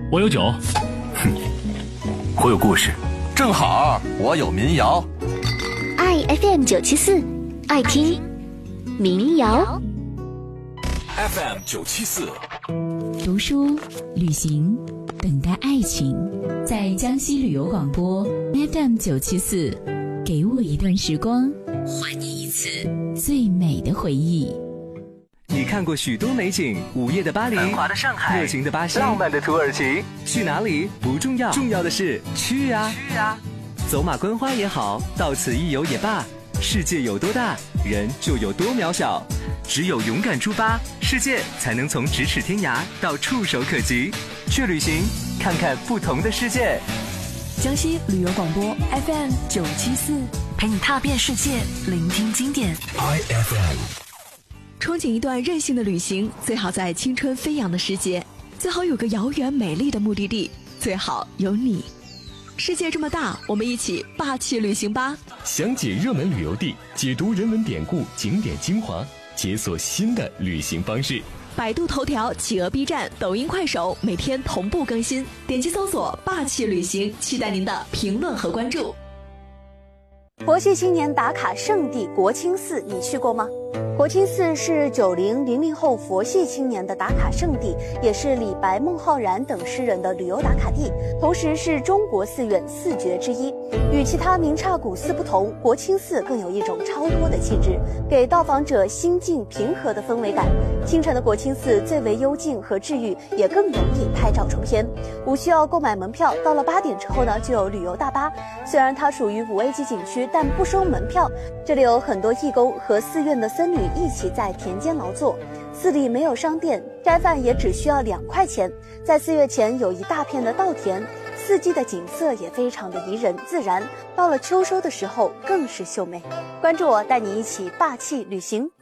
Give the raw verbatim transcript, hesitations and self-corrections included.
我有酒。 哼，我有故事。 正好，我有民谣。 爱 F M 九七四，爱听民谣。 F M 九七四， 读书、旅行、等待爱情，在江西旅游广播 F M 九七四，给我一段时光，还你一次最美的回忆。 你看过许多美景，午夜的巴黎， 繁华的上海， 热情的巴西， 浪漫的土耳其。 去哪里不重要，重要的是去啊！ 去啊！ 走马观花也好，到此一游也罢，世界有多大，人就有多渺小。只有勇敢出发，世界才能从咫尺天涯到触手可及。去旅行，看看不同的世界。 江西旅游广播 F M 九七四，陪你踏遍世界，聆听经典。 I F M。 憧憬一段任性的旅行，最好在青春飞扬的时节，最好有个遥远美丽的目的地，最好有你。世界这么大，我们一起霸气旅行吧！ 详解热门旅游地，解读人文典故、景点精华，解锁新的旅行方式。 百度头条、企鹅 B 站、抖音、快手每天同步更新，点击搜索霸气旅行，期待您的评论和关注。 佛系青年打卡圣地国清寺，你去过吗？国清寺是九零零零后佛系青年的打卡圣地，也是李白、孟浩然等诗人的旅游打卡地，同时是中国寺院四绝之一。与其他名刹古寺不同，国清寺更有一种超脱的气质，给到访者心境平和的氛围感。清晨的国清寺最为幽静和治愈，也更容易拍照出片，无需要购买门票。到了八点之后呢，就有旅游大巴。虽然它属于五 A 级景区，但不收门票。这里有很多义工和寺院的僧侣一起在田间劳作。寺里没有商店，斋饭也只需要两块钱。在寺院前有一大片的稻田，四季的景色也非常的宜人自然。到了秋收的时候更是秀美。关注我，带你一起霸气旅行。